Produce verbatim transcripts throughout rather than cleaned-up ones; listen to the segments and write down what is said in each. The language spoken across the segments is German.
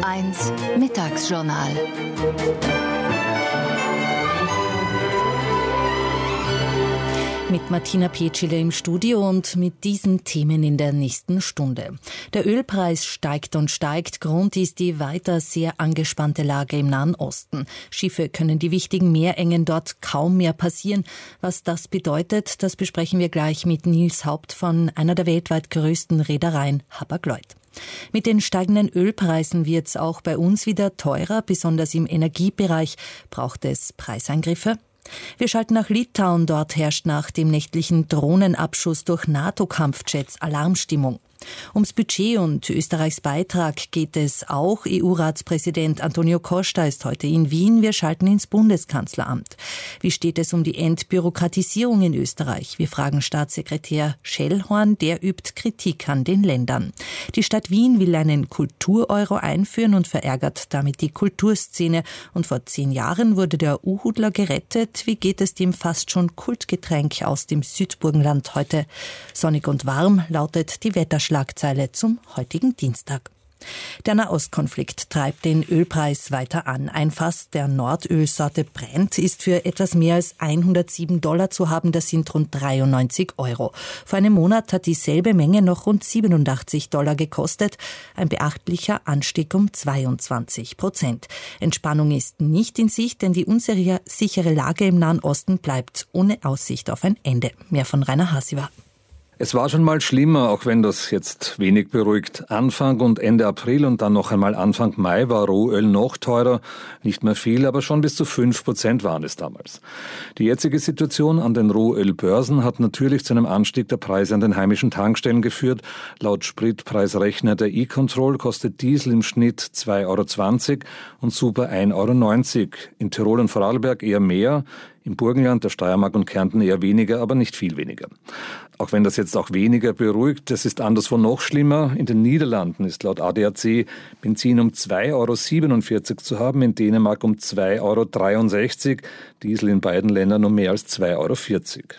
eins Mittagsjournal. Mit Martina Petschile im Studio und mit diesen Themen in der nächsten Stunde. Der Ölpreis steigt und steigt. Grund ist die weiter sehr angespannte Lage im Nahen Osten. Schiffe können die wichtigen Meerengen dort kaum mehr passieren. Was das bedeutet, das besprechen wir gleich mit Nils Haupt von einer der weltweit größten Reedereien, Hapag-Lloyd. Mit den steigenden Ölpreisen wird es auch bei uns wieder teurer. Besonders im Energiebereich braucht es Preiseingriffe. Wir schalten nach Litauen. Dort herrscht nach dem nächtlichen Drohnenabschuss durch NATO-Kampfjets Alarmstimmung. Ums Budget und Österreichs Beitrag geht es auch. E U-Ratspräsident Antonio Costa ist heute in Wien. Wir schalten ins Bundeskanzleramt. Wie steht es um die Entbürokratisierung in Österreich? Wir fragen Staatssekretär Schellhorn, der übt Kritik an den Ländern. Die Stadt Wien will einen Kultur-Euro einführen und verärgert damit die Kulturszene. Und vor zehn Jahren wurde der Uhudler gerettet. Wie geht es dem fast schon Kultgetränk aus dem Südburgenland heute? Sonnig und warm lautet die Wetterschlagzeile zum heutigen Dienstag. Der Nahostkonflikt treibt den Ölpreis weiter an. Ein Fass der Nordölsorte Brent ist für etwas mehr als hundertsieben Dollar zu haben. Das sind rund dreiundneunzig Euro. Vor einem Monat hat dieselbe Menge noch rund siebenundachtzig Dollar gekostet. Ein beachtlicher Anstieg um zweiundzwanzig Prozent. Entspannung ist nicht in Sicht, denn die unsichere Lage im Nahen Osten bleibt ohne Aussicht auf ein Ende. Mehr von Rainer Hasiwa. Es war schon mal schlimmer, auch wenn das jetzt wenig beruhigt. Anfang und Ende April und dann noch einmal Anfang Mai war Rohöl noch teurer. Nicht mehr viel, aber schon bis zu fünf Prozent waren es damals. Die jetzige Situation an den Rohölbörsen hat natürlich zu einem Anstieg der Preise an den heimischen Tankstellen geführt. Laut Spritpreisrechner der E-Control kostet Diesel im Schnitt zwei Euro zwanzig und Super ein Euro neunzig. In Tirol und Vorarlberg eher mehr. Im Burgenland, der Steiermark und Kärnten eher weniger, aber nicht viel weniger. Auch wenn das jetzt auch weniger beruhigt, es ist anderswo noch schlimmer. In den Niederlanden ist laut A D A C Benzin um zwei Euro siebenundvierzig zu haben, in Dänemark um zwei Euro dreiundsechzig, Diesel in beiden Ländern um mehr als zwei Euro vierzig.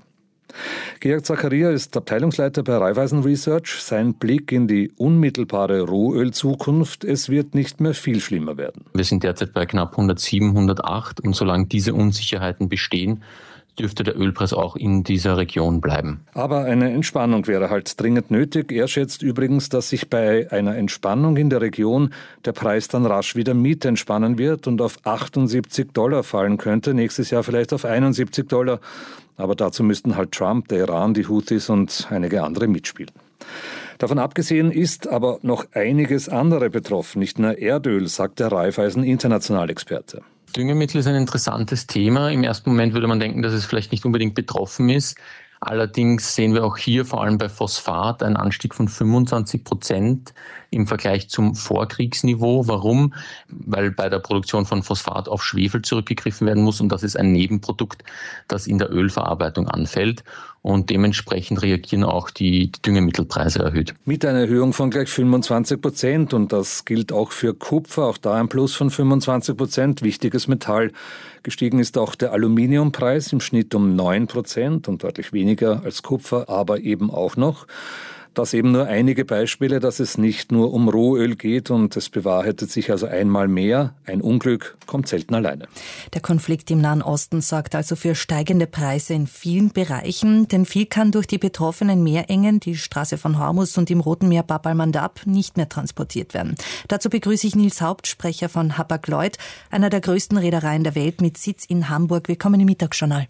Georg Zakaria ist Abteilungsleiter bei Raiffeisen Research. Sein Blick in die unmittelbare Rohölzukunft: Es wird nicht mehr viel schlimmer werden. Wir sind derzeit bei knapp hundertsieben, hundertacht und solange diese Unsicherheiten bestehen, dürfte der Ölpreis auch in dieser Region bleiben. Aber eine Entspannung wäre halt dringend nötig. Er schätzt übrigens, dass sich bei einer Entspannung in der Region der Preis dann rasch wieder mit entspannen wird und auf achtundsiebzig Dollar fallen könnte, nächstes Jahr vielleicht auf einundsiebzig Dollar. Aber dazu müssten halt Trump, der Iran, die Houthis und einige andere mitspielen. Davon abgesehen ist aber noch einiges andere betroffen, nicht nur Erdöl, sagt der Raiffeisen International-Experte. Düngemittel ist ein interessantes Thema. Im ersten Moment würde man denken, dass es vielleicht nicht unbedingt betroffen ist. Allerdings sehen wir auch hier vor allem bei Phosphat einen Anstieg von fünfundzwanzig Prozent im Vergleich zum Vorkriegsniveau. Warum? Weil bei der Produktion von Phosphat auf Schwefel zurückgegriffen werden muss und das ist ein Nebenprodukt, das in der Ölverarbeitung anfällt. Und dementsprechend reagieren auch die, die Düngemittelpreise erhöht. Mit einer Erhöhung von gleich fünfundzwanzig Prozent und das gilt auch für Kupfer, auch da ein Plus von fünfundzwanzig Prozent, wichtiges Metall. Gestiegen ist auch der Aluminiumpreis im Schnitt um neun Prozent und deutlich weniger als Kupfer, aber eben auch noch. Das eben nur einige Beispiele, dass es nicht nur um Rohöl geht und es bewahrheitet sich also einmal mehr. Ein Unglück kommt selten alleine. Der Konflikt im Nahen Osten sorgt also für steigende Preise in vielen Bereichen, denn viel kann durch die betroffenen Meerengen, die Straße von Hormuz und im Roten Meer Bab al-Mandab, nicht mehr transportiert werden. Dazu begrüße ich Nils Haupt, Sprecher von Hapag-Lloyd, einer der größten Reedereien der Welt mit Sitz in Hamburg. Willkommen im Mittagsjournal.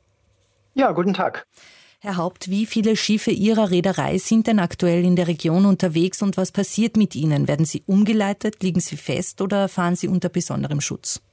Ja, guten Tag. Herr Haupt, wie viele Schiffe Ihrer Reederei sind denn aktuell in der Region unterwegs und was passiert mit ihnen? Werden sie umgeleitet, liegen sie fest oder fahren sie unter besonderem Schutz?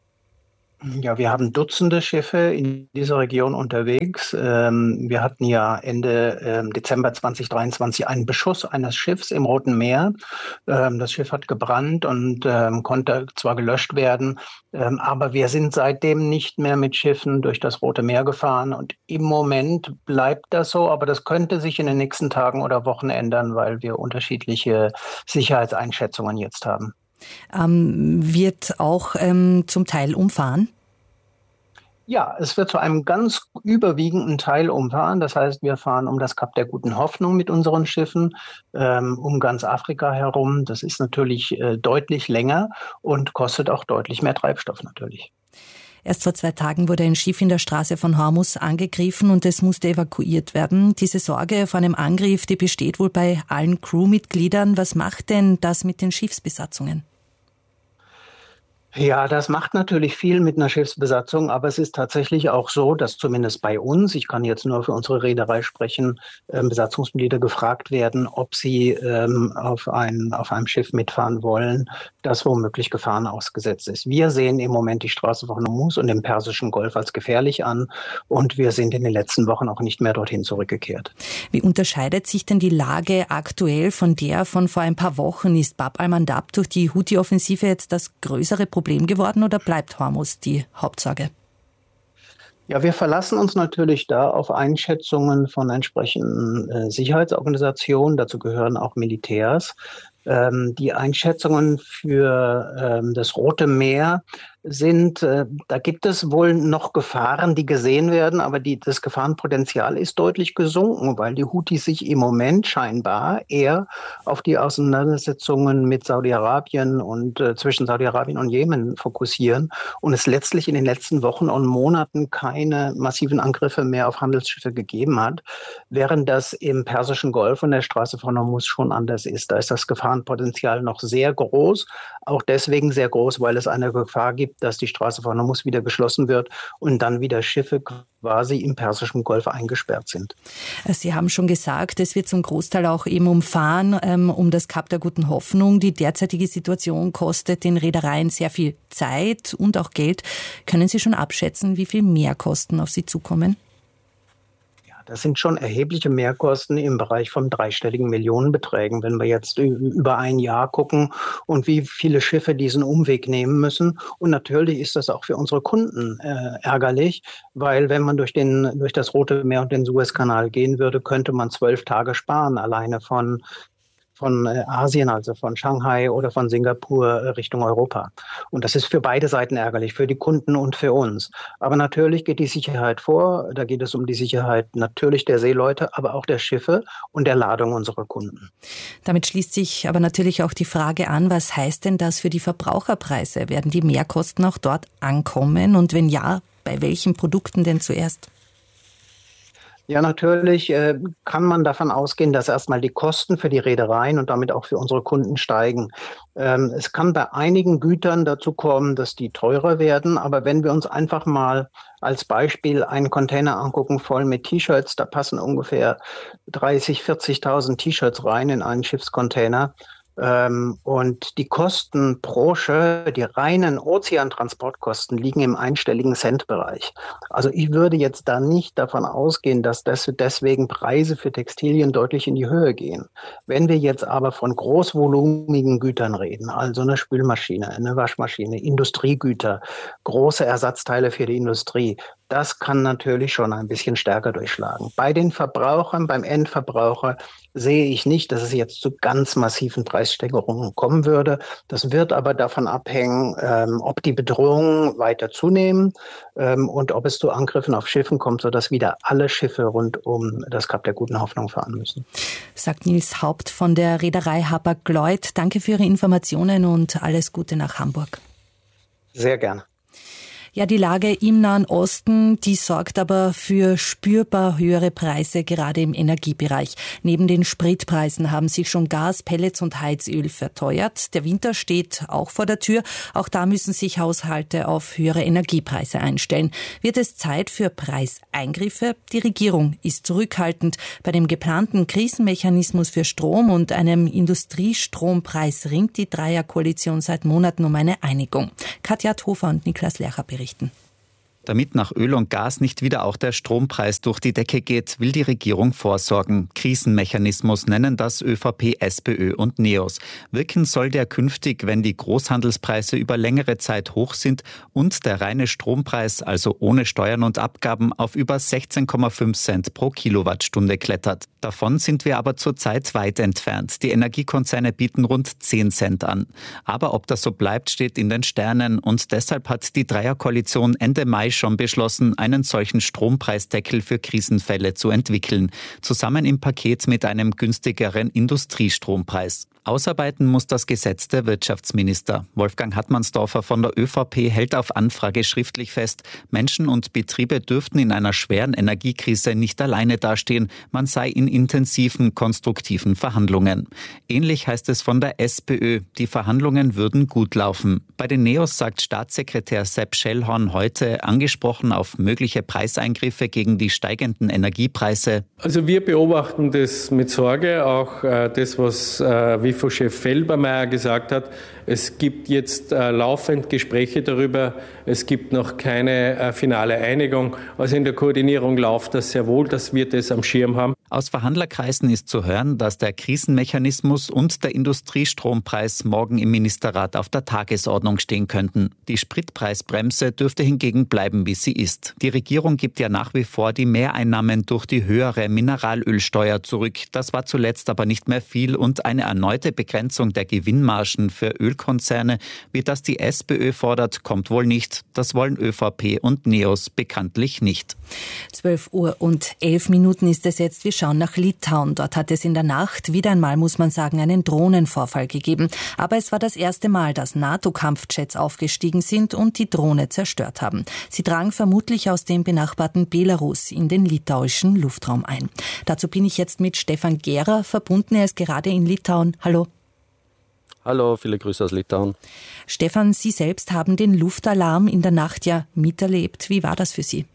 Ja, wir haben Dutzende Schiffe in dieser Region unterwegs. Ähm, wir hatten ja Ende ähm, Dezember zweitausenddreiundzwanzig einen Beschuss eines Schiffs im Roten Meer. Ähm, das Schiff hat gebrannt und ähm, konnte zwar gelöscht werden, ähm, aber wir sind seitdem nicht mehr mit Schiffen durch das Rote Meer gefahren. Und im Moment bleibt das so, aber das könnte sich in den nächsten Tagen oder Wochen ändern, weil wir unterschiedliche Sicherheitseinschätzungen jetzt haben. Ähm, wird auch ähm, zum Teil umfahren? Ja, es wird zu einem ganz überwiegenden Teil umfahren. Das heißt, wir fahren um das Kap der Guten Hoffnung mit unseren Schiffen, ähm, um ganz Afrika herum. Das ist natürlich äh, deutlich länger und kostet auch deutlich mehr Treibstoff natürlich. Erst vor zwei Tagen wurde ein Schiff in der Straße von Hormuz angegriffen und es musste evakuiert werden. Diese Sorge vor einem Angriff, die besteht wohl bei allen Crewmitgliedern. Was macht denn das mit den Schiffsbesatzungen? Ja, das macht natürlich viel mit einer Schiffsbesatzung, aber es ist tatsächlich auch so, dass zumindest bei uns, ich kann jetzt nur für unsere Reederei sprechen, äh, Besatzungsmitglieder gefragt werden, ob sie ähm, auf, ein, auf einem Schiff mitfahren wollen, das womöglich Gefahren ausgesetzt ist. Wir sehen im Moment die Straße von Hormuz und den Persischen Golf als gefährlich an und wir sind in den letzten Wochen auch nicht mehr dorthin zurückgekehrt. Wie unterscheidet sich denn die Lage aktuell von der von vor ein paar Wochen? Ist Bab al-Mandab durch die Houthi-Offensive jetzt das größere Problem geworden oder bleibt Hormuz die Hauptsorge? Ja, wir verlassen uns natürlich da auf Einschätzungen von entsprechenden äh, Sicherheitsorganisationen. Dazu gehören auch Militärs. Ähm, die Einschätzungen für ähm, das Rote Meer sind, äh, da gibt es wohl noch Gefahren, die gesehen werden, aber die, das Gefahrenpotenzial ist deutlich gesunken, weil die Houthis sich im Moment scheinbar eher auf die Auseinandersetzungen mit Saudi-Arabien und äh, zwischen Saudi-Arabien und Jemen fokussieren und es letztlich in den letzten Wochen und Monaten keine massiven Angriffe mehr auf Handelsschiffe gegeben hat, während das im Persischen Golf und der Straße von Hormuz schon anders ist. Da ist das Gefahrenpotenzial noch sehr groß, auch deswegen sehr groß, weil es eine Gefahr gibt, dass die Straße von Hormuz wieder geschlossen wird und dann wieder Schiffe quasi im Persischen Golf eingesperrt sind. Sie haben schon gesagt, es wird zum Großteil auch eben umfahren, ähm, um das Kap der Guten Hoffnung. Die derzeitige Situation kostet den Reedereien sehr viel Zeit und auch Geld. Können Sie schon abschätzen, wie viel Mehrkosten auf Sie zukommen? Das sind schon erhebliche Mehrkosten im Bereich von dreistelligen Millionenbeträgen, wenn wir jetzt über ein Jahr gucken und wie viele Schiffe diesen Umweg nehmen müssen. Und natürlich ist das auch für unsere Kunden äh, ärgerlich, weil wenn man durch, den, durch das Rote Meer und den Suezkanal gehen würde, könnte man zwölf Tage sparen, alleine von von Asien, also von Shanghai oder von Singapur Richtung Europa. Und das ist für beide Seiten ärgerlich, für die Kunden und für uns. Aber natürlich geht die Sicherheit vor. Da geht es um die Sicherheit natürlich der Seeleute, aber auch der Schiffe und der Ladung unserer Kunden. Damit schließt sich aber natürlich auch die Frage an, was heißt denn das für die Verbraucherpreise? Werden die Mehrkosten auch dort ankommen? Und wenn ja, bei welchen Produkten denn zuerst? Ja, natürlich äh, kann man davon ausgehen, dass erstmal die Kosten für die Reedereien und damit auch für unsere Kunden steigen. Ähm, es kann bei einigen Gütern dazu kommen, dass die teurer werden. Aber wenn wir uns einfach mal als Beispiel einen Container angucken, voll mit T-Shirts, da passen ungefähr dreißigtausend, vierzigtausend T-Shirts rein in einen Schiffscontainer. Ähm, und die Kosten pro Schiff, die reinen Ozeantransportkosten liegen im einstelligen Centbereich. Also ich würde jetzt da nicht davon ausgehen, dass das deswegen Preise für Textilien deutlich in die Höhe gehen. Wenn wir jetzt aber von großvolumigen Gütern reden, also eine Spülmaschine, eine Waschmaschine, Industriegüter, große Ersatzteile für die Industrie, das kann natürlich schon ein bisschen stärker durchschlagen. Bei den Verbrauchern, beim Endverbraucher sehe ich nicht, dass es jetzt zu ganz massiven Preissteigerungen kommen würde. Das wird aber davon abhängen, ähm, ob die Bedrohungen weiter zunehmen ähm, und ob es zu Angriffen auf Schiffen kommt, sodass wieder alle Schiffe rund um das Kap der Guten Hoffnung fahren müssen. Sagt Nils Haupt von der Reederei Hapag-Lloyd. Danke für Ihre Informationen und alles Gute nach Hamburg. Sehr gerne. Ja, die Lage im Nahen Osten, die sorgt aber für spürbar höhere Preise, gerade im Energiebereich. Neben den Spritpreisen haben sich schon Gas, Pellets und Heizöl verteuert. Der Winter steht auch vor der Tür. Auch da müssen sich Haushalte auf höhere Energiepreise einstellen. Wird es Zeit für Preiseingriffe? Die Regierung ist zurückhaltend. Bei dem geplanten Krisenmechanismus für Strom und einem Industriestrompreis ringt die Dreierkoalition seit Monaten um eine Einigung. Katja Hofer und Niklas Lercher berichten. Damit nach Öl und Gas nicht wieder auch der Strompreis durch die Decke geht, will die Regierung vorsorgen. Krisenmechanismus nennen das ÖVP, SPÖ und NEOS. Wirken soll der künftig, wenn die Großhandelspreise über längere Zeit hoch sind und der reine Strompreis, also ohne Steuern und Abgaben, auf über sechzehn Komma fünf Cent pro Kilowattstunde klettert. Davon sind wir aber zurzeit weit entfernt. Die Energiekonzerne bieten rund zehn Cent an. Aber ob das so bleibt, steht in den Sternen und deshalb hat die Dreierkoalition Ende Mai schon beschlossen, einen solchen Strompreisdeckel für Krisenfälle zu entwickeln, zusammen im Paket mit einem günstigeren Industriestrompreis. Ausarbeiten muss das Gesetz der Wirtschaftsminister. Wolfgang Hartmannsdorfer von der ÖVP hält auf Anfrage schriftlich fest, Menschen und Betriebe dürften in einer schweren Energiekrise nicht alleine dastehen, man sei in intensiven, konstruktiven Verhandlungen. Ähnlich heißt es von der SPÖ, die Verhandlungen würden gut laufen. Bei den Neos sagt Staatssekretär Sepp Schellhorn heute, angesprochen auf mögliche Preiseingriffe gegen die steigenden Energiepreise. Also wir beobachten das mit Sorge, auch äh, das, was äh, W I F O-Chef Felbermayr gesagt hat. Es gibt jetzt äh, laufend Gespräche darüber. Es gibt noch keine äh, finale Einigung. Also in der Koordinierung läuft das sehr wohl, dass wir das am Schirm haben. Aus Verhandlerkreisen ist zu hören, dass der Krisenmechanismus und der Industriestrompreis morgen im Ministerrat auf der Tagesordnung stehen könnten. Die Spritpreisbremse dürfte hingegen bleiben, wie sie ist. Die Regierung gibt ja nach wie vor die Mehreinnahmen durch die höhere Mineralölsteuer zurück. Das war zuletzt aber nicht mehr viel und eine erneute Begrenzung der Gewinnmargen für Ölkonzerne, wie das die SPÖ fordert, kommt wohl nicht. Das wollen ÖVP und Neos bekanntlich nicht. zwölf Uhr und elf Minuten ist es jetzt. Wir schauen nach Litauen. Dort hat es in der Nacht wieder einmal, muss man sagen, einen Drohnenvorfall gegeben. Aber es war das erste Mal, dass NATO-Kampfjets aufgestiegen sind und die Drohne zerstört haben. Sie tragen vermutlich aus dem benachbarten Belarus in den litauischen Luftraum ein. Dazu bin ich jetzt mit Stefan Gehrer verbunden. Er ist gerade in Litauen. Hallo. Hallo, viele Grüße aus Litauen. Stefan, Sie selbst haben den Luftalarm in der Nacht ja miterlebt. Wie war das für Sie?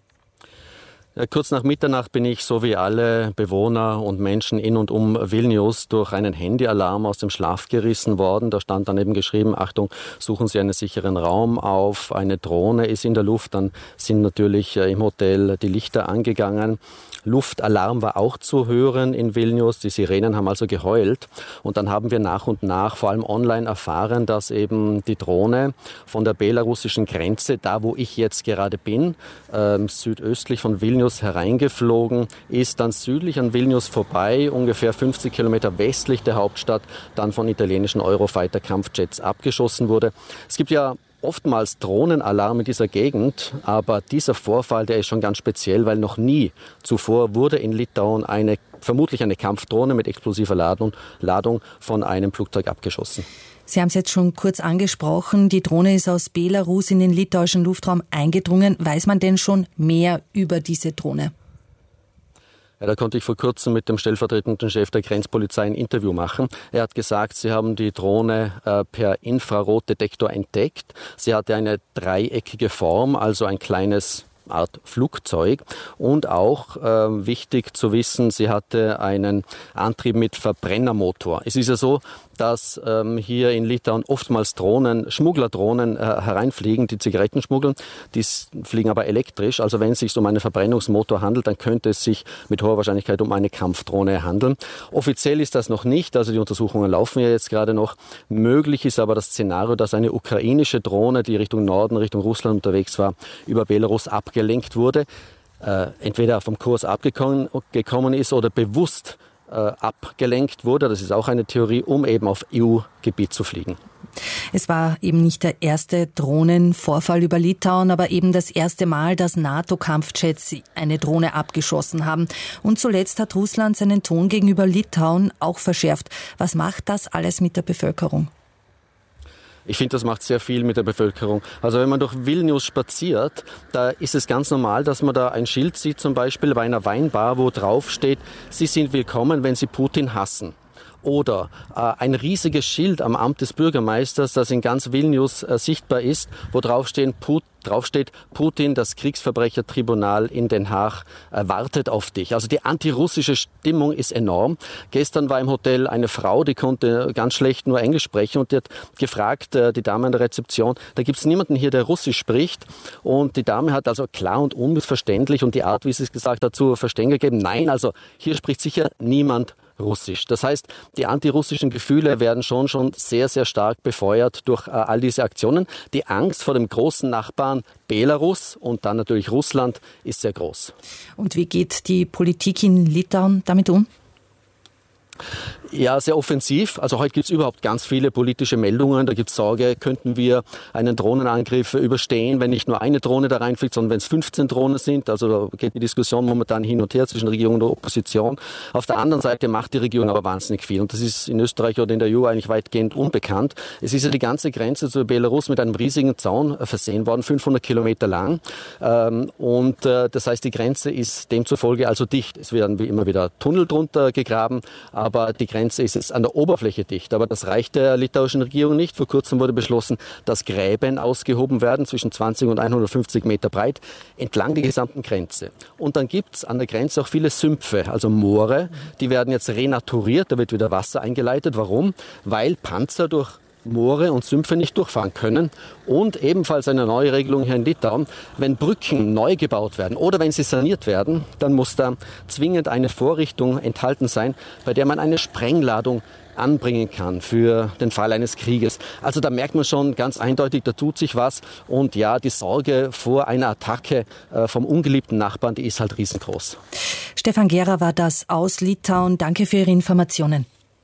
Ja, kurz nach Mitternacht bin ich, so wie alle Bewohner und Menschen in und um Vilnius, durch einen Handyalarm aus dem Schlaf gerissen worden. Da stand dann eben geschrieben, Achtung, suchen Sie einen sicheren Raum auf, eine Drohne ist in der Luft. Dann sind natürlich im Hotel die Lichter angegangen. Luftalarm war auch zu hören in Vilnius. Die Sirenen haben also geheult. Und dann haben wir nach und nach, vor allem online, erfahren, dass eben die Drohne von der belarussischen Grenze, da wo ich jetzt gerade bin, äh, südöstlich von Vilnius, hereingeflogen ist, dann südlich an Vilnius vorbei, ungefähr fünfzig Kilometer westlich der Hauptstadt, dann von italienischen Eurofighter-Kampfjets abgeschossen wurde. Es gibt ja oftmals Drohnenalarm in dieser Gegend, aber dieser Vorfall, der ist schon ganz speziell, weil noch nie zuvor wurde in Litauen eine, vermutlich eine Kampfdrohne mit explosiver Ladung, Ladung von einem Flugzeug abgeschossen. Sie haben es jetzt schon kurz angesprochen, die Drohne ist aus Belarus in den litauischen Luftraum eingedrungen. Weiß man denn schon mehr über diese Drohne? Ja, da konnte ich vor kurzem mit dem stellvertretenden Chef der Grenzpolizei ein Interview machen. Er hat gesagt, sie haben die Drohne äh, per Infrarotdetektor entdeckt. Sie hatte eine dreieckige Form, also ein kleines Art Flugzeug, und auch äh, wichtig zu wissen, sie hatte einen Antrieb mit Verbrennermotor. Es ist ja so, dass ähm, hier in Litauen oftmals Drohnen, Schmugglerdrohnen äh, hereinfliegen, die Zigaretten schmuggeln. Die fliegen aber elektrisch. Also wenn es sich um einen Verbrennungsmotor handelt, dann könnte es sich mit hoher Wahrscheinlichkeit um eine Kampfdrohne handeln. Offiziell ist das noch nicht, also die Untersuchungen laufen ja jetzt gerade noch. Möglich ist aber das Szenario, dass eine ukrainische Drohne, die Richtung Norden, Richtung Russland unterwegs war, über Belarus abgelenkt wurde, äh, entweder vom Kurs abgekommen gekommen ist oder bewusst äh, abgelenkt wurde. Das ist auch eine Theorie, um eben auf E U-Gebiet zu fliegen. Es war eben nicht der erste Drohnenvorfall über Litauen, aber eben das erste Mal, dass NATO-Kampfjets eine Drohne abgeschossen haben. Und zuletzt hat Russland seinen Ton gegenüber Litauen auch verschärft. Was macht das alles mit der Bevölkerung? Ich finde, das macht sehr viel mit der Bevölkerung. Also wenn man durch Vilnius spaziert, da ist es ganz normal, dass man da ein Schild sieht, zum Beispiel bei einer Weinbar, wo drauf steht, Sie sind willkommen, wenn Sie Putin hassen. Oder äh, ein riesiges Schild am Amt des Bürgermeisters, das in ganz Vilnius äh, sichtbar ist, wo draufstehen, Put, draufsteht, Putin, das Kriegsverbrechertribunal in Den Haag, äh, wartet auf dich. Also die antirussische Stimmung ist enorm. Gestern war im Hotel eine Frau, die konnte ganz schlecht nur Englisch sprechen, und die hat gefragt, äh, die Dame an der Rezeption, da gibt es niemanden hier, der Russisch spricht. Und die Dame hat also klar und unmissverständlich und die Art, wie sie es gesagt hat, zu verstehen gegeben, nein, also hier spricht sicher niemand Russisch. Das heißt, die antirussischen Gefühle werden schon schon sehr, sehr stark befeuert durch äh, all diese Aktionen. Die Angst vor dem großen Nachbarn Belarus und dann natürlich Russland ist sehr groß. Und wie geht die Politik in Litauen damit um? Ja, sehr offensiv. Also heute gibt es überhaupt ganz viele politische Meldungen. Da gibt es Sorge, könnten wir einen Drohnenangriff überstehen, wenn nicht nur eine Drohne da reinfliegt, sondern wenn es fünfzehn Drohnen sind. Also da geht die Diskussion momentan hin und her zwischen Regierung und Opposition. Auf der anderen Seite macht die Regierung aber wahnsinnig viel. Und das ist in Österreich oder in der E U eigentlich weitgehend unbekannt. Es ist ja die ganze Grenze zu Belarus mit einem riesigen Zaun versehen worden, fünfhundert Kilometer lang. Und das heißt, die Grenze ist demzufolge also dicht. Es werden wie immer wieder Tunnel drunter gegraben, aber die Grenze ist jetzt an der Oberfläche dicht. Aber das reicht der litauischen Regierung nicht. Vor kurzem wurde beschlossen, dass Gräben ausgehoben werden, zwischen zwanzig und hundertfünfzig Meter breit, entlang der gesamten Grenze. Und dann gibt es an der Grenze auch viele Sümpfe, also Moore. Die werden jetzt renaturiert, da wird wieder Wasser eingeleitet. Warum? Weil Panzer durch Moore und Sümpfe nicht durchfahren können. Und ebenfalls eine neue Regelung hier in Litauen, wenn Brücken neu gebaut werden oder wenn sie saniert werden, dann muss da zwingend eine Vorrichtung enthalten sein, bei der man eine Sprengladung anbringen kann für den Fall eines Krieges. Also da merkt man schon ganz eindeutig, da tut sich was. Und ja, die Sorge vor einer Attacke äh, vom ungeliebten Nachbarn, die ist halt riesengroß. Stefan Gera war das aus Litauen. Danke für Ihre Informationen.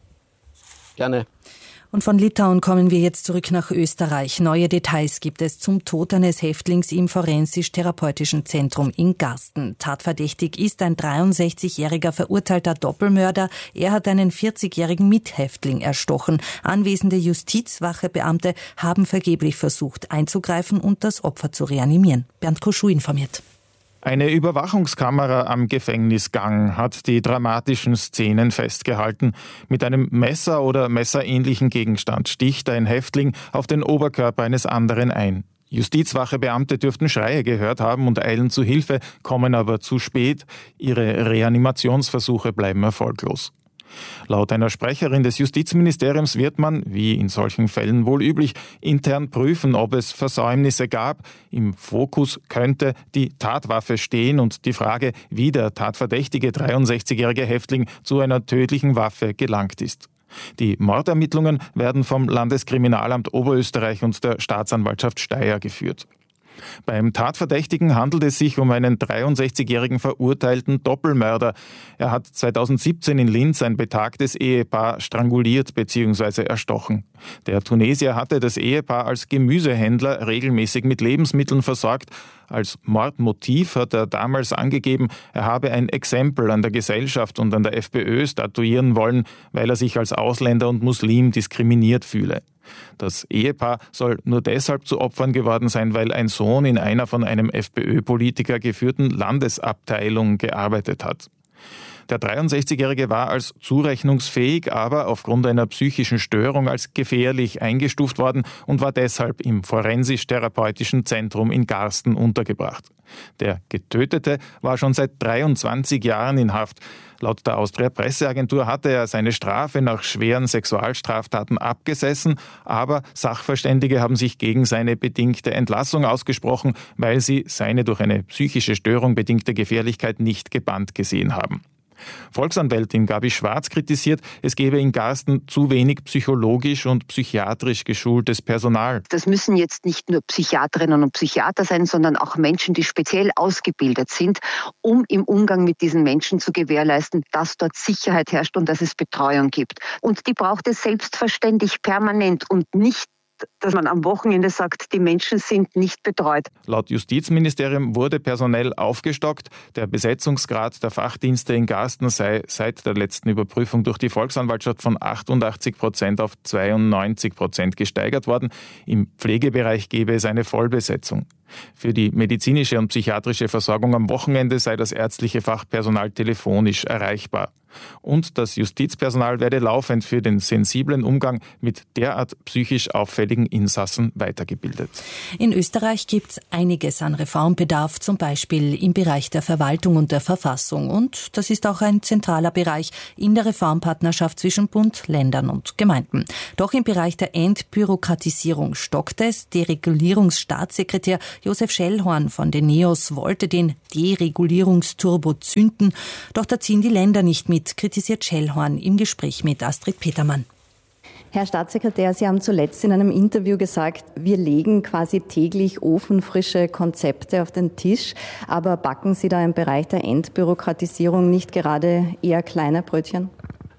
Gerne. Und von Litauen kommen wir jetzt zurück nach Österreich. Neue Details gibt es zum Tod eines Häftlings im Forensisch-Therapeutischen Zentrum in Garsten. Tatverdächtig ist ein dreiundsechzigjähriger verurteilter Doppelmörder. Er hat einen vierzigjährigen Mithäftling erstochen. Anwesende Justizwachebeamte haben vergeblich versucht einzugreifen und das Opfer zu reanimieren. Bernd Koschuh informiert. Eine Überwachungskamera am Gefängnisgang hat die dramatischen Szenen festgehalten. Mit einem Messer oder messerähnlichen Gegenstand sticht ein Häftling auf den Oberkörper eines anderen ein. Justizwachebeamte dürften Schreie gehört haben und eilen zu Hilfe, kommen aber zu spät. Ihre Reanimationsversuche bleiben erfolglos. Laut einer Sprecherin des Justizministeriums wird man, wie in solchen Fällen wohl üblich, intern prüfen, ob es Versäumnisse gab. Im Fokus könnte die Tatwaffe stehen und die Frage, wie der tatverdächtige dreiundsechzigjährige Häftling zu einer tödlichen Waffe gelangt ist. Die Mordermittlungen werden vom Landeskriminalamt Oberösterreich und der Staatsanwaltschaft Steyr geführt. Beim Tatverdächtigen handelt es sich um einen dreiundsechzigjährigen verurteilten Doppelmörder. Er hat zweitausendsiebzehn in Linz ein betagtes Ehepaar stranguliert bzw. erstochen. Der Tunesier hatte das Ehepaar als Gemüsehändler regelmäßig mit Lebensmitteln versorgt. Als Mordmotiv hat er damals angegeben, er habe ein Exempel an der Gesellschaft und an der FPÖ statuieren wollen, weil er sich als Ausländer und Muslim diskriminiert fühle. Das Ehepaar soll nur deshalb zu Opfern geworden sein, weil ein Sohn in einer von einem FPÖ-Politiker geführten Landesabteilung gearbeitet hat. Der dreiundsechzigjährige war als zurechnungsfähig, aber aufgrund einer psychischen Störung als gefährlich eingestuft worden und war deshalb im Forensisch-Therapeutischen Zentrum in Garsten untergebracht. Der Getötete war schon seit dreiundzwanzig Jahren in Haft. Laut der Austria-Presseagentur hatte er seine Strafe nach schweren Sexualstraftaten abgesessen, aber Sachverständige haben sich gegen seine bedingte Entlassung ausgesprochen, weil sie seine durch eine psychische Störung bedingte Gefährlichkeit nicht gebannt gesehen haben. Volksanwältin Gabi Schwarz kritisiert, es gebe in Garsten zu wenig psychologisch und psychiatrisch geschultes Personal. Das müssen jetzt nicht nur Psychiaterinnen und Psychiater sein, sondern auch Menschen, die speziell ausgebildet sind, um im Umgang mit diesen Menschen zu gewährleisten, dass dort Sicherheit herrscht und dass es Betreuung gibt. Und die braucht es selbstverständlich permanent und nicht, dass man am Wochenende sagt, die Menschen sind nicht betreut. Laut Justizministerium wurde personell aufgestockt. Der Besetzungsgrad der Fachdienste in Garsten sei seit der letzten Überprüfung durch die Volksanwaltschaft von achtundachtzig Prozent auf zweiundneunzig Prozent gesteigert worden. Im Pflegebereich gebe es eine Vollbesetzung. Für die medizinische und psychiatrische Versorgung am Wochenende sei das ärztliche Fachpersonal telefonisch erreichbar. Und das Justizpersonal werde laufend für den sensiblen Umgang mit derart psychisch auffälligen Insassen weitergebildet. In Österreich gibt es einiges an Reformbedarf, zum Beispiel im Bereich der Verwaltung und der Verfassung. Und das ist auch ein zentraler Bereich in der Reformpartnerschaft zwischen Bund, Ländern und Gemeinden. Doch im Bereich der Entbürokratisierung stockt es. Deregulierungsstaatssekretär Josef Schellhorn von den NEOS wollte den Deregulierungsturbo zünden. Doch da ziehen die Länder nicht mit, kritisiert Schellhorn im Gespräch mit Astrid Petermann. Herr Staatssekretär, Sie haben zuletzt in einem Interview gesagt, wir legen quasi täglich ofenfrische Konzepte auf den Tisch. Aber backen Sie da im Bereich der Entbürokratisierung nicht gerade eher kleine Brötchen?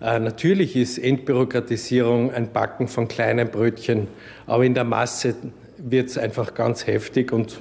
Äh, natürlich ist Entbürokratisierung ein Backen von kleinen Brötchen, aber in der Masse wird es einfach ganz heftig und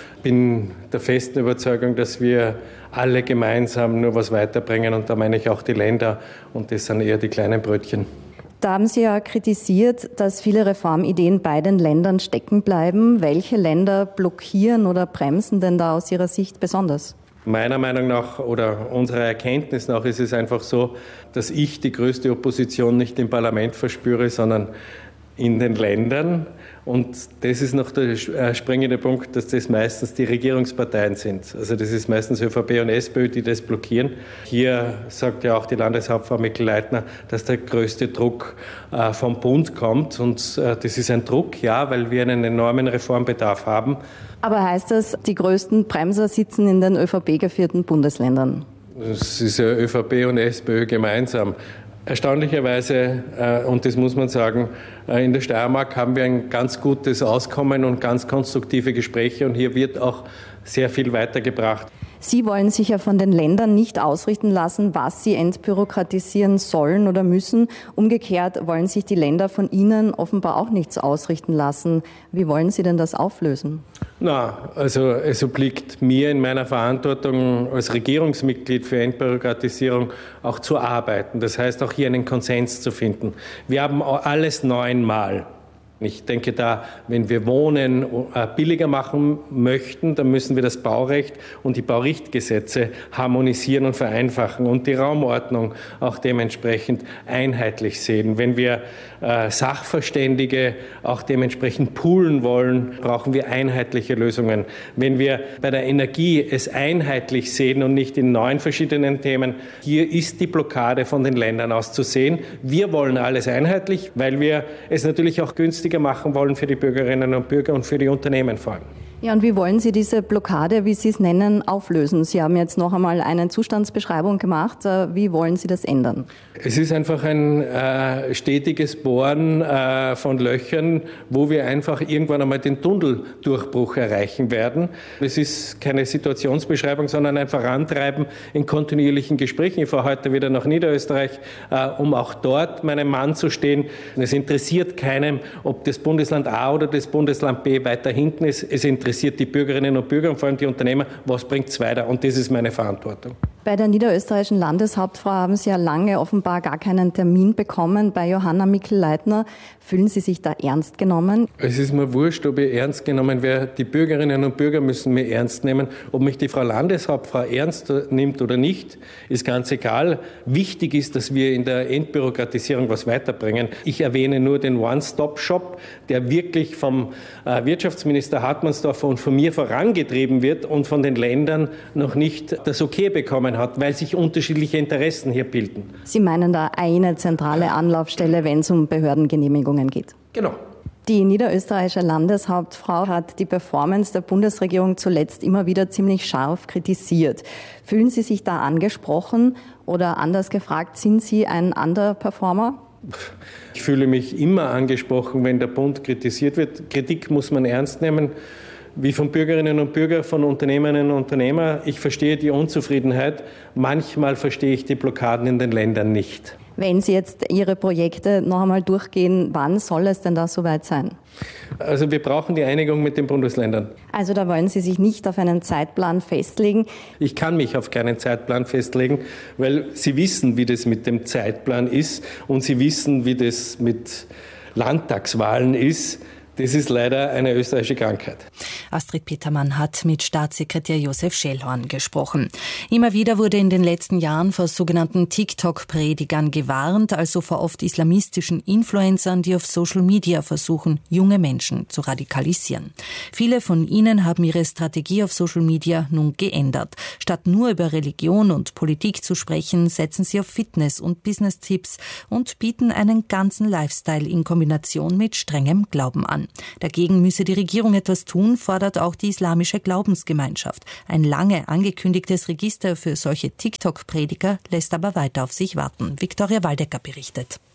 bin der festen Überzeugung, dass wir alle gemeinsam nur was weiterbringen und da meine ich auch die Länder und das sind eher die kleinen Brötchen. Da haben Sie ja kritisiert, dass viele Reformideen bei den Ländern stecken bleiben. Welche Länder blockieren oder bremsen denn da aus Ihrer Sicht besonders? Meiner Meinung nach oder unserer Erkenntnis nach ist es einfach so, dass ich die größte Opposition nicht im Parlament verspüre, sondern in den Ländern. Und das ist noch der springende Punkt, dass das meistens die Regierungsparteien sind. Also das ist meistens ÖVP und SPÖ, die das blockieren. Hier sagt ja auch die Landeshauptfrau Mikl-Leitner, dass der größte Druck äh, vom Bund kommt. Und äh, das ist ein Druck, ja, weil wir einen enormen Reformbedarf haben. Aber heißt das, die größten Bremser sitzen in den ÖVP-geführten Bundesländern? Das ist ja ÖVP und SPÖ gemeinsam. Erstaunlicherweise, äh, und das muss man sagen, äh, in der Steiermark haben wir ein ganz gutes Auskommen und ganz konstruktive Gespräche und hier wird auch sehr viel weitergebracht. Sie wollen sich ja von den Ländern nicht ausrichten lassen, was sie entbürokratisieren sollen oder müssen. Umgekehrt wollen sich die Länder von Ihnen offenbar auch nichts ausrichten lassen. Wie wollen Sie denn das auflösen? Na, also es obliegt mir in meiner Verantwortung als Regierungsmitglied für Entbürokratisierung auch zu arbeiten. Das heißt auch hier einen Konsens zu finden. Wir haben alles neunmal. Ich denke da, wenn wir Wohnen billiger machen möchten, dann müssen wir das Baurecht und die Baurichtgesetze harmonisieren und vereinfachen und die Raumordnung auch dementsprechend einheitlich sehen. Wenn wir äh, Sachverständige auch dementsprechend poolen wollen, brauchen wir einheitliche Lösungen. Wenn wir bei der Energie es einheitlich sehen und nicht in neun verschiedenen Themen, hier ist die Blockade von den Ländern aus zu sehen. Wir wollen alles einheitlich, weil wir es natürlich auch günstig machen wollen für die Bürgerinnen und Bürger und für die Unternehmen vor allem. Ja, und wie wollen Sie diese Blockade, wie Sie es nennen, auflösen? Sie haben jetzt noch einmal eine Zustandsbeschreibung gemacht. Wie wollen Sie das ändern? Es ist einfach ein äh, stetiges Bohren äh, von Löchern, wo wir einfach irgendwann einmal den Tunneldurchbruch erreichen werden. Es ist keine Situationsbeschreibung, sondern ein Vorantreiben in kontinuierlichen Gesprächen. Ich fahre heute wieder nach Niederösterreich, äh, um auch dort meinem Mann zu stehen. Es interessiert keinem, ob das Bundesland A oder das Bundesland B weiter hinten ist. Es interessiert die Bürgerinnen und Bürger und vor allem die Unternehmer, was bringt es weiter? Und das ist meine Verantwortung. Bei der niederösterreichischen Landeshauptfrau haben Sie ja lange offenbar gar keinen Termin bekommen. Bei Johanna Mikl-Leitner, fühlen Sie sich da ernst genommen? Es ist mir wurscht, ob ich ernst genommen werde. Die Bürgerinnen und Bürger müssen mich ernst nehmen. Ob mich die Frau Landeshauptfrau ernst nimmt oder nicht, ist ganz egal. Wichtig ist, dass wir in der Entbürokratisierung was weiterbringen. Ich erwähne nur den One-Stop-Shop, der wirklich vom Wirtschaftsminister Hartmannsdorfer und von mir vorangetrieben wird und von den Ländern noch nicht das Okay bekommen hat, weil sich unterschiedliche Interessen hier bilden. Sie meinen da eine zentrale Anlaufstelle, wenn es um Behördengenehmigungen geht? Genau. Die niederösterreichische Landeshauptfrau hat die Performance der Bundesregierung zuletzt immer wieder ziemlich scharf kritisiert. Fühlen Sie sich da angesprochen oder anders gefragt, sind Sie ein Underperformer? Ich fühle mich immer angesprochen, wenn der Bund kritisiert wird. Kritik muss man ernst nehmen. Wie von Bürgerinnen und Bürgern, von Unternehmerinnen und Unternehmern. Ich verstehe die Unzufriedenheit. Manchmal verstehe ich die Blockaden in den Ländern nicht. Wenn Sie jetzt Ihre Projekte noch einmal durchgehen, wann soll es denn da soweit sein? Also wir brauchen die Einigung mit den Bundesländern. Also da wollen Sie sich nicht auf einen Zeitplan festlegen? Ich kann mich auf keinen Zeitplan festlegen, weil Sie wissen, wie das mit dem Zeitplan ist und Sie wissen, wie das mit Landtagswahlen ist. Das ist leider eine österreichische Krankheit. Astrid Petermann hat mit Staatssekretär Josef Schellhorn gesprochen. Immer wieder wurde in den letzten Jahren vor sogenannten TikTok-Predigern gewarnt, also vor oft islamistischen Influencern, die auf Social Media versuchen, junge Menschen zu radikalisieren. Viele von ihnen haben ihre Strategie auf Social Media nun geändert. Statt nur über Religion und Politik zu sprechen, setzen sie auf Fitness- und Business-Tipps und bieten einen ganzen Lifestyle in Kombination mit strengem Glauben an. Dagegen müsse die Regierung etwas tun, fordert auch die islamische Glaubensgemeinschaft. Ein lange angekündigtes Register für solche TikTok-Prediger lässt aber weiter auf sich warten. Viktoria Waldecker berichtet.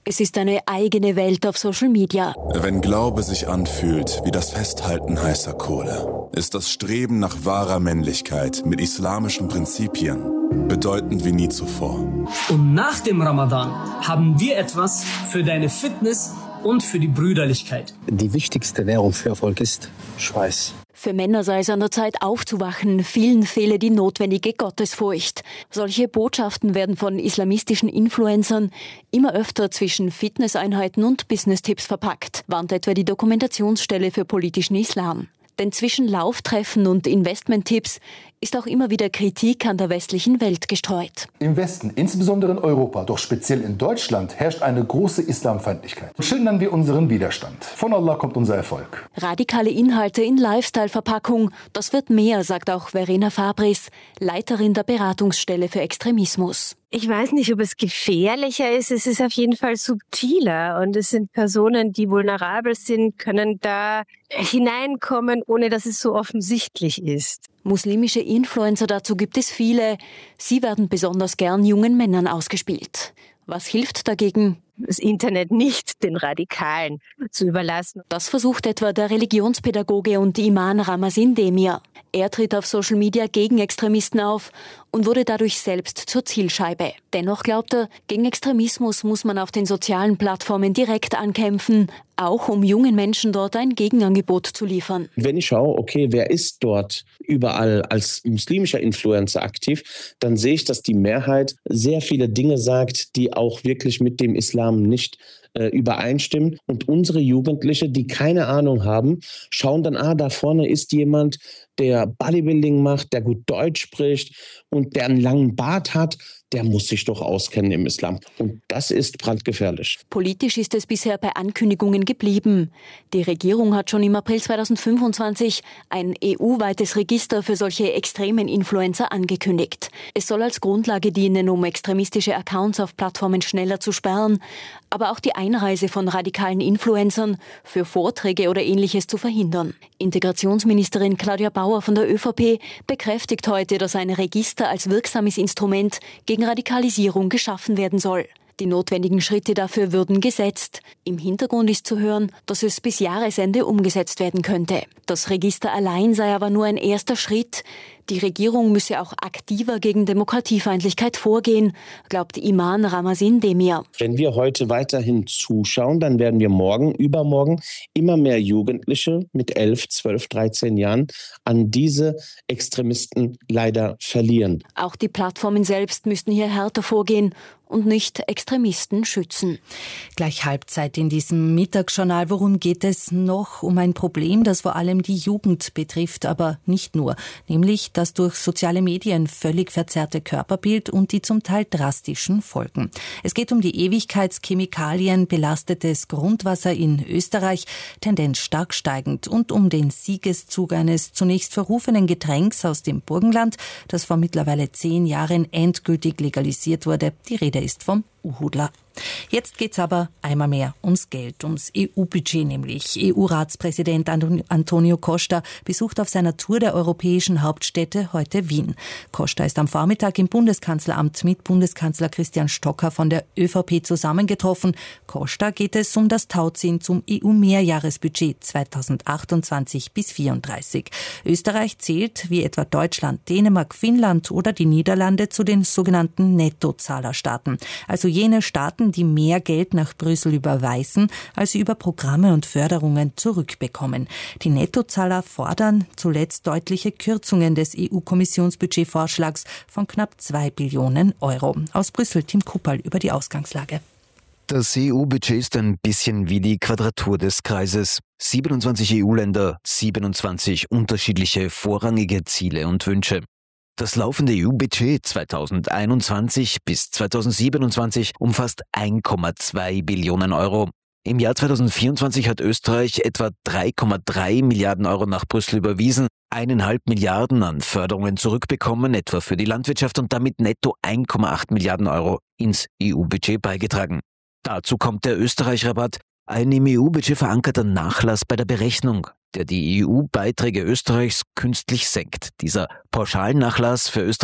Es ist eine eigene Welt auf Social Media. Wenn Glaube sich anfühlt wie das Festhalten heißer Kohle, ist das Streben nach wahrer Männlichkeit mit islamischen Prinzipien bedeutend wie nie zuvor. Und nach dem Ramadan haben wir etwas für deine Fitness und für die Brüderlichkeit. Die wichtigste Währung für Erfolg ist Schweiß. Für Männer sei es an der Zeit aufzuwachen, vielen fehle die notwendige Gottesfurcht. Solche Botschaften werden von islamistischen Influencern immer öfter zwischen Fitnesseinheiten und Business-Tipps verpackt, warnt etwa die Dokumentationsstelle für politischen Islam. Denn zwischen Lauftreffen und Investmenttipps ist auch immer wieder Kritik an der westlichen Welt gestreut. Im Westen, insbesondere in Europa, doch speziell in Deutschland, herrscht eine große Islamfeindlichkeit. Schildern wir unseren Widerstand. Von Allah kommt unser Erfolg. Radikale Inhalte in Lifestyle-Verpackung, das wird mehr, sagt auch Verena Fabris, Leiterin der Beratungsstelle für Extremismus. Ich weiß nicht, ob es gefährlicher ist. Es ist auf jeden Fall subtiler. Und es sind Personen, die vulnerabel sind, können da hineinkommen, ohne dass es so offensichtlich ist. Muslimische Influencer, dazu gibt es viele. Sie werden besonders gern jungen Männern ausgespielt. Was hilft dagegen? Das Internet nicht den Radikalen zu überlassen. Das versucht etwa der Religionspädagoge und Imam Ramazin Demir. Er tritt auf Social Media gegen Extremisten auf und wurde dadurch selbst zur Zielscheibe. Dennoch glaubt er, gegen Extremismus muss man auf den sozialen Plattformen direkt ankämpfen, auch um jungen Menschen dort ein Gegenangebot zu liefern. Wenn ich schaue, okay, wer ist dort überall als muslimischer Influencer aktiv, dann sehe ich, dass die Mehrheit sehr viele Dinge sagt, die auch wirklich mit dem Islam nicht äh, übereinstimmen. Und unsere Jugendliche, die keine Ahnung haben, schauen dann, ah, da vorne ist jemand, der Bodybuilding macht, der gut Deutsch spricht und der einen langen Bart hat, der muss sich doch auskennen im Islam. Und das ist brandgefährlich. Politisch ist es bisher bei Ankündigungen geblieben. Die Regierung hat schon im April zweitausendfünfundzwanzig ein E U-weites Register für solche extremen Influencer angekündigt. Es soll als Grundlage dienen, um extremistische Accounts auf Plattformen schneller zu sperren, aber auch die Einreise von radikalen Influencern für Vorträge oder Ähnliches zu verhindern. Integrationsministerin Claudia Bauer von der ÖVP bekräftigt heute, dass ein Register als wirksames Instrument gegen Radikalisierung geschaffen werden soll. Die notwendigen Schritte dafür würden gesetzt. Im Hintergrund ist zu hören, dass es bis Jahresende umgesetzt werden könnte. Das Register allein sei aber nur ein erster Schritt. Die Regierung müsse auch aktiver gegen Demokratiefeindlichkeit vorgehen, glaubt Imam Ramazin Demir. Wenn wir heute weiterhin zuschauen, dann werden wir morgen, übermorgen immer mehr Jugendliche mit elf, zwölf, dreizehn Jahren an diese Extremisten leider verlieren. Auch die Plattformen selbst müssten hier härter vorgehen und nicht Extremisten schützen. Gleich Halbzeit in diesem Mittagsjournal. Worum geht es noch? Um ein Problem, das vor allem die Jugend betrifft, aber nicht nur. Nämlich das durch soziale Medien völlig verzerrte Körperbild und die zum Teil drastischen Folgen. Es geht um die Ewigkeitschemikalien, belastetes Grundwasser in Österreich, Tendenz stark steigend, und um den Siegeszug eines zunächst verrufenen Getränks aus dem Burgenland, das vor mittlerweile zehn Jahren endgültig legalisiert wurde. Die Rede ist vom Uhudler. Jetzt geht's aber einmal mehr ums Geld, ums E U-Budget nämlich. E U-Ratspräsident Antonio Costa besucht auf seiner Tour der europäischen Hauptstädte heute Wien. Costa ist am Vormittag im Bundeskanzleramt mit Bundeskanzler Christian Stocker von der ÖVP zusammengetroffen. Costa geht es um das Tauziehen zum E U-Mehrjahresbudget zweitausendachtundzwanzig bis vierunddreißig. Österreich zählt, wie etwa Deutschland, Dänemark, Finnland oder die Niederlande, zu den sogenannten Nettozahlerstaaten. Also jene Staaten, die mehr Geld nach Brüssel überweisen, als sie über Programme und Förderungen zurückbekommen. Die Nettozahler fordern zuletzt deutliche Kürzungen des E U-Kommissionsbudgetvorschlags von knapp zwei Billionen Euro. Aus Brüssel Tim Kupperl über die Ausgangslage. Das E U-Budget ist ein bisschen wie die Quadratur des Kreises. siebenundzwanzig E U-Länder, siebenundzwanzig unterschiedliche vorrangige Ziele und Wünsche. Das laufende E U-Budget zweitausendeinundzwanzig bis zweitausendsiebenundzwanzig umfasst ein Komma zwei Billionen Euro. Im Jahr zweitausendvierundzwanzig hat Österreich etwa drei Komma drei Milliarden Euro nach Brüssel überwiesen, eineinhalb Milliarden an Förderungen zurückbekommen, etwa für die Landwirtschaft, und damit netto ein Komma acht Milliarden Euro ins E U-Budget beigetragen. Dazu kommt der Österreich-Rabatt, ein im E U-Budget verankerter Nachlass bei der Berechnung, der die E U-Beiträge Österreichs künstlich senkt. Dieser Pauschalnachlass für Österreich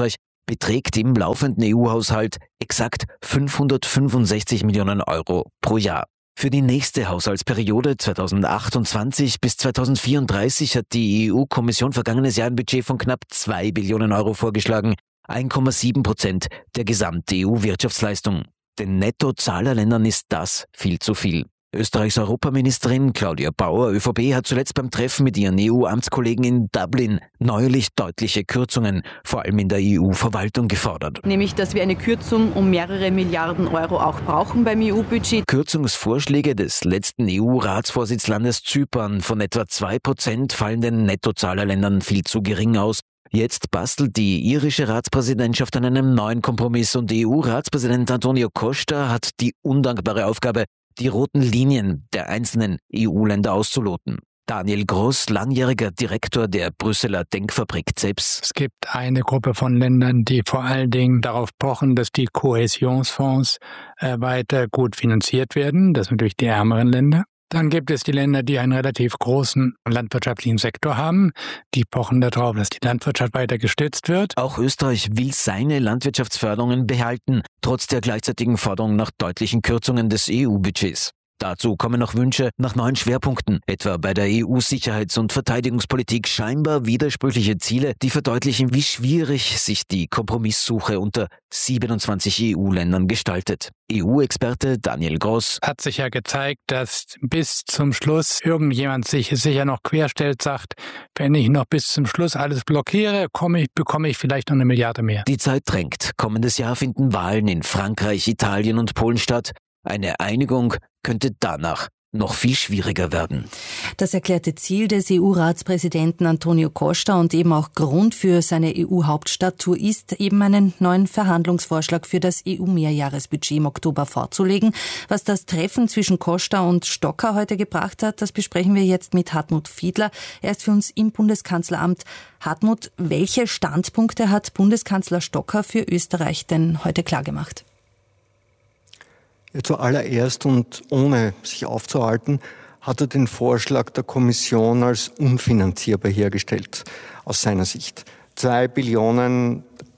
beträgt im laufenden E U-Haushalt exakt fünfhundertfünfundsechzig Millionen Euro pro Jahr. Für die nächste Haushaltsperiode zweitausendachtundzwanzig bis zweitausendvierunddreißig hat die E U-Kommission vergangenes Jahr ein Budget von knapp zwei Billionen Euro vorgeschlagen, eins Komma sieben Prozent der Gesamt-E U-Wirtschaftsleistung. Den Nettozahlerländern ist das viel zu viel. Österreichs Europaministerin Claudia Bauer, ÖVP, hat zuletzt beim Treffen mit ihren E U-Amtskollegen in Dublin neuerlich deutliche Kürzungen, vor allem in der E U-Verwaltung, gefordert. Nämlich, dass wir eine Kürzung um mehrere Milliarden Euro auch brauchen beim E U-Budget. Kürzungsvorschläge des letzten E U-Ratsvorsitzlandes Zypern von etwa zwei Prozent fallen den Nettozahlerländern viel zu gering aus. Jetzt bastelt die irische Ratspräsidentschaft an einem neuen Kompromiss und E U-Ratspräsident Antonio Costa hat die undankbare Aufgabe, die roten Linien der einzelnen E U-Länder auszuloten. Daniel Groß, langjähriger Direktor der Brüsseler Denkfabrik C E P S. Es gibt eine Gruppe von Ländern, die vor allen Dingen darauf pochen, dass die Kohäsionsfonds äh, weiter gut finanziert werden. Das sind natürlich die ärmeren Länder. Dann gibt es die Länder, die einen relativ großen landwirtschaftlichen Sektor haben. Die pochen darauf, dass die Landwirtschaft weiter gestützt wird. Auch Österreich will seine Landwirtschaftsförderungen behalten, trotz der gleichzeitigen Forderung nach deutlichen Kürzungen des E U-Budgets. Dazu kommen noch Wünsche nach neuen Schwerpunkten, etwa bei der E U-Sicherheits- und Verteidigungspolitik, scheinbar widersprüchliche Ziele, die verdeutlichen, wie schwierig sich die Kompromisssuche unter siebenundzwanzig E U-Ländern gestaltet. E U-Experte Daniel Groß: Hat sich ja gezeigt, dass bis zum Schluss irgendjemand sich sicher noch querstellt, sagt, wenn ich noch bis zum Schluss alles blockiere, komme ich, bekomme ich vielleicht noch eine Milliarde mehr. Die Zeit drängt. Kommendes Jahr finden Wahlen in Frankreich, Italien und Polen statt. Eine Einigung könnte danach noch viel schwieriger werden. Das erklärte Ziel des E U-Ratspräsidenten Antonio Costa und eben auch Grund für seine E U-Hauptstadttour ist, eben einen neuen Verhandlungsvorschlag für das E U-Mehrjahresbudget im Oktober vorzulegen. Was das Treffen zwischen Costa und Stocker heute gebracht hat, das besprechen wir jetzt mit Hartmut Fiedler. Er ist für uns im Bundeskanzleramt. Hartmut, welche Standpunkte hat Bundeskanzler Stocker für Österreich denn heute klargemacht? Ja, zuallererst und ohne sich aufzuhalten, hat er den Vorschlag der Kommission als unfinanzierbar hergestellt, aus seiner Sicht. Zwei Billionen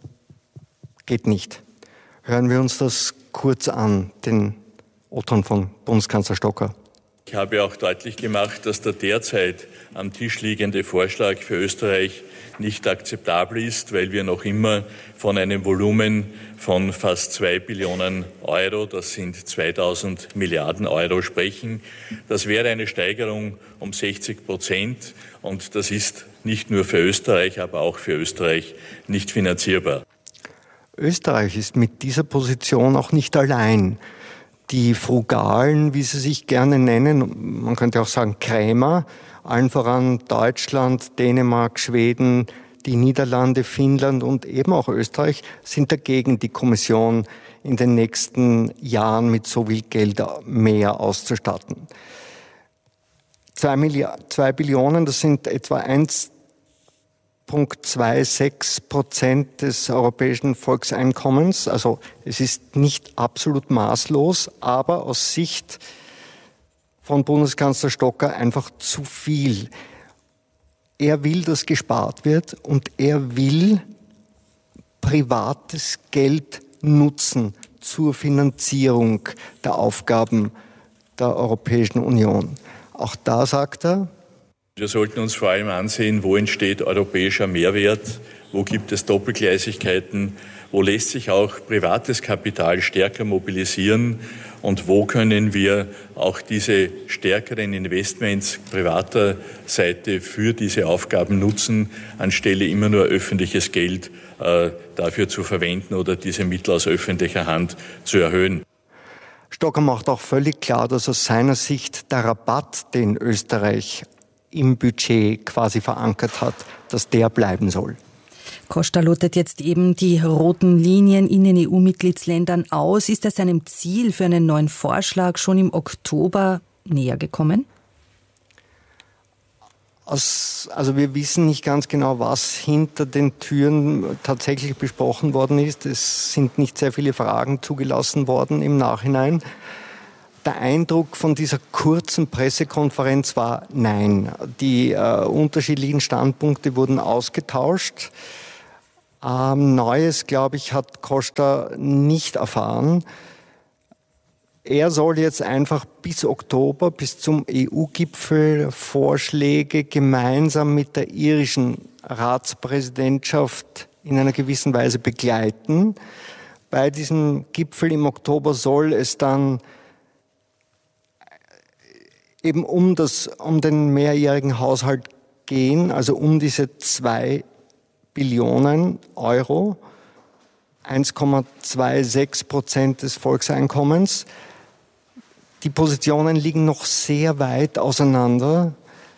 geht nicht. Hören wir uns das kurz an, den O-Ton von Bundeskanzler Stocker. Ich habe auch deutlich gemacht, dass der derzeit am Tisch liegende Vorschlag für Österreich nicht akzeptabel ist, weil wir noch immer von einem Volumen von fast zwei Billionen Euro, das sind zweitausend Milliarden Euro, sprechen. Das wäre eine Steigerung um sechzig Prozent und das ist nicht nur für Österreich, aber auch für Österreich nicht finanzierbar. Österreich ist mit dieser Position auch nicht allein. Die Frugalen, wie sie sich gerne nennen, man könnte auch sagen Krämer, allen voran Deutschland, Dänemark, Schweden, die Niederlande, Finnland und eben auch Österreich, sind dagegen, die Kommission in den nächsten Jahren mit so viel Geld mehr auszustatten. Zwei, Milliarden, zwei Billionen, das sind etwa eins Komma sechsundzwanzig Prozent des europäischen Volkseinkommens. Also es ist nicht absolut maßlos, aber aus Sicht von Bundeskanzler Stocker einfach zu viel. Er will, dass gespart wird und er will privates Geld nutzen zur Finanzierung der Aufgaben der Europäischen Union. Auch da sagt er, wir sollten uns vor allem ansehen, wo entsteht europäischer Mehrwert, wo gibt es Doppelgleisigkeiten, wo lässt sich auch privates Kapital stärker mobilisieren und wo können wir auch diese stärkeren Investments privater Seite für diese Aufgaben nutzen, anstelle immer nur öffentliches Geld äh, dafür zu verwenden oder diese Mittel aus öffentlicher Hand zu erhöhen. Stocker macht auch völlig klar, dass aus seiner Sicht der Rabatt, den Österreich im Budget quasi verankert hat, dass der bleiben soll. Costa lotet jetzt eben die roten Linien in den E U-Mitgliedsländern aus. Ist er seinem Ziel für einen neuen Vorschlag schon im Oktober näher gekommen? Aus, also wir wissen nicht ganz genau, was hinter den Türen tatsächlich besprochen worden ist. Es sind nicht sehr viele Fragen zugelassen worden im Nachhinein. Der Eindruck von dieser kurzen Pressekonferenz war nein. Die äh, unterschiedlichen Standpunkte wurden ausgetauscht. Ähm, Neues, glaube ich, hat Costa nicht erfahren. Er soll jetzt einfach bis Oktober, bis zum E U-Gipfel Vorschläge gemeinsam mit der irischen Ratspräsidentschaft in einer gewissen Weise begleiten. Bei diesem Gipfel im Oktober soll es dann eben um, das, um den mehrjährigen Haushalt gehen, also um diese zwei Billionen Euro, eins Komma sechsundzwanzig Prozent des Volkseinkommens. Die Positionen liegen noch sehr weit auseinander.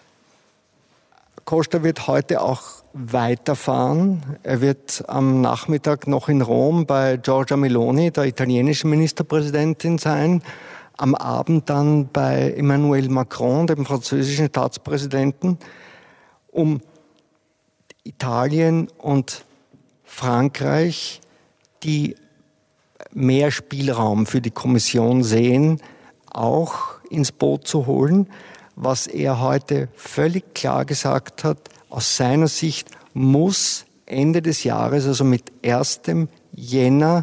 Costa wird heute auch weiterfahren. Er wird am Nachmittag noch in Rom bei Giorgia Meloni, der italienischen Ministerpräsidentin, sein. Am Abend dann bei Emmanuel Macron, dem französischen Staatspräsidenten, um Italien und Frankreich, die mehr Spielraum für die Kommission sehen, auch ins Boot zu holen. Was er heute völlig klar gesagt hat, aus seiner Sicht muss Ende des Jahres, also mit ersten Jänner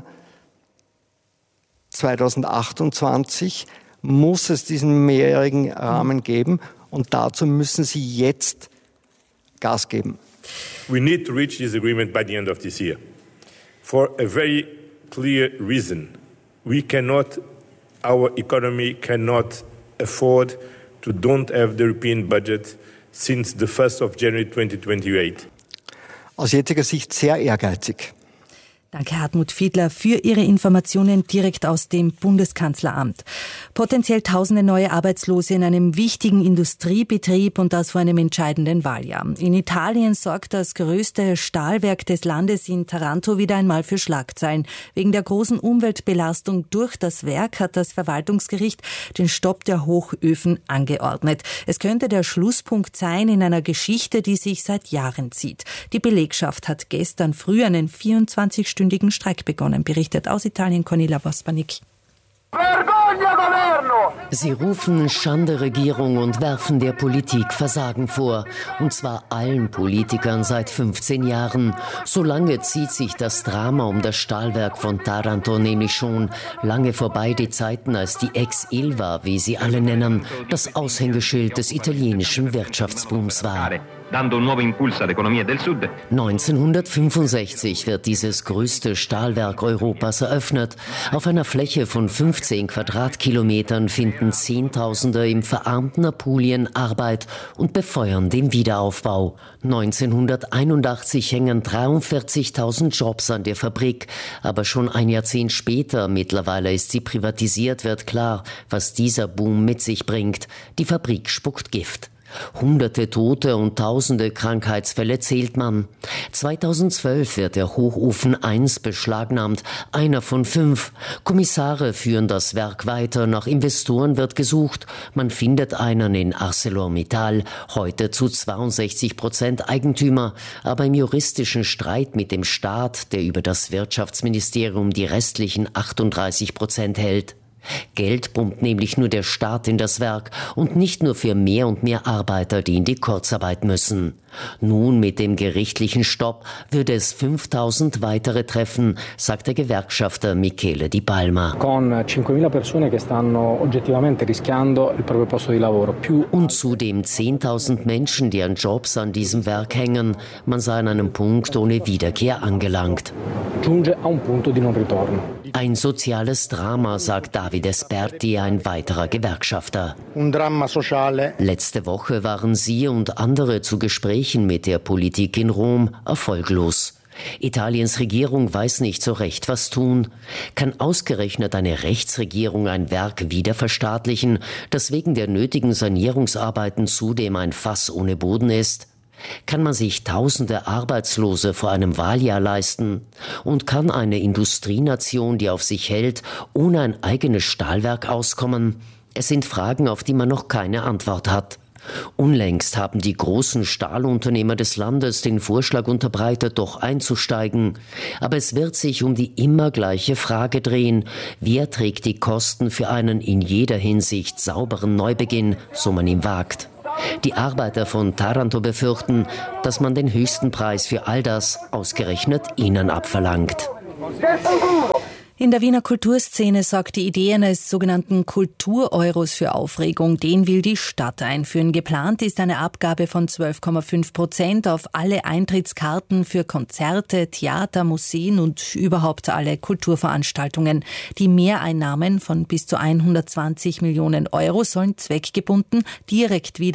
zweitausendachtundzwanzig, muss es diesen mehrjährigen Rahmen geben und dazu müssen sie jetzt Gas geben. We need to reach this agreement by the end of this year for a very clear reason. We cannot, our economy cannot afford to don't have the European budget since the first of January twenty twenty-eight. Aus jetziger Sicht sehr ehrgeizig. Danke, Hartmut Fiedler, für Ihre Informationen direkt aus dem Bundeskanzleramt. Potenziell tausende neue Arbeitslose in einem wichtigen Industriebetrieb und das vor einem entscheidenden Wahljahr. In Italien sorgt das größte Stahlwerk des Landes in Taranto wieder einmal für Schlagzeilen. Wegen der großen Umweltbelastung durch das Werk hat das Verwaltungsgericht den Stopp der Hochöfen angeordnet. Es könnte der Schlusspunkt sein in einer Geschichte, die sich seit Jahren zieht. Die Belegschaft hat gestern früh einen vierundzwanzig-stündigen Streik begonnen, berichtet aus Italien Cornelia Vospanik. Sie rufen Schande Regierung und werfen der Politik Versagen vor. Und zwar allen Politikern seit fünfzehn Jahren. So lange zieht sich das Drama um das Stahlwerk von Taranto nämlich schon. Lange vorbei die Zeiten, als die Ex-Ilva, wie sie alle nennen, das Aushängeschild des italienischen Wirtschaftsbooms war. neunzehnhundertfünfundsechzig wird dieses größte Stahlwerk Europas eröffnet. Auf einer Fläche von fünfzehn Quadratkilometern finden Zehntausende im verarmten Apulien Arbeit und befeuern den Wiederaufbau. neunzehnhunderteinundachtzig hängen dreiundvierzigtausend Jobs an der Fabrik. Aber schon ein Jahrzehnt später, mittlerweile ist sie privatisiert, wird klar, was dieser Boom mit sich bringt. Die Fabrik spuckt Gift. Hunderte Tote und tausende Krankheitsfälle zählt man. zweitausendzwölf wird der Hochofen eins beschlagnahmt, einer von fünf. Kommissare führen das Werk weiter, nach Investoren wird gesucht. Man findet einen in ArcelorMittal, heute zu zweiundsechzig Prozent Eigentümer. Aber im juristischen Streit mit dem Staat, der über das Wirtschaftsministerium die restlichen achtunddreißig Prozent hält. Geld pumpt nämlich nur der Staat in das Werk und nicht nur für mehr und mehr Arbeiter, die in die Kurzarbeit müssen. Nun mit dem gerichtlichen Stopp würde es fünftausend weitere treffen, sagt der Gewerkschafter Michele Di Palma. Und zudem zehntausend Menschen, deren Jobs an diesem Werk hängen. Man sei an einem Punkt ohne Wiederkehr angelangt. Ein soziales Drama, sagt Davide Sperti, ein weiterer Gewerkschafter. Letzte Woche waren sie und andere zu Gesprächen mit der Politik in Rom erfolglos. Italiens Regierung weiß nicht so recht, was tun. Kann ausgerechnet eine Rechtsregierung ein Werk wieder verstaatlichen, das wegen der nötigen Sanierungsarbeiten zudem ein Fass ohne Boden ist? Kann man sich tausende Arbeitslose vor einem Wahljahr leisten? Und kann eine Industrienation, die auf sich hält, ohne ein eigenes Stahlwerk auskommen? Es sind Fragen, auf die man noch keine Antwort hat. Unlängst haben die großen Stahlunternehmer des Landes den Vorschlag unterbreitet, doch einzusteigen. Aber es wird sich um die immer gleiche Frage drehen. Wer trägt die Kosten für einen in jeder Hinsicht sauberen Neubeginn, so man ihn wagt? Die Arbeiter von Taranto befürchten, dass man den höchsten Preis für all das ausgerechnet ihnen abverlangt. In der Wiener Kulturszene sorgt die Idee eines sogenannten Kultur-Euros für Aufregung. Den will die Stadt einführen. Geplant ist eine Abgabe von zwölf Komma fünf Prozent auf alle Eintrittskarten für Konzerte, Theater, Museen und überhaupt alle Kulturveranstaltungen. Die Mehreinnahmen von bis zu hundertzwanzig Millionen Euro sollen zweckgebunden direkt wieder